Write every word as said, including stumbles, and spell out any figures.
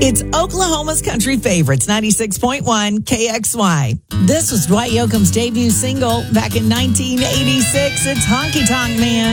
It's Oklahoma's country favorites, ninety-six point one K X Y. This was Dwight Yoakam's debut single back in nineteen eighty-six. It's Honky Tonk Man.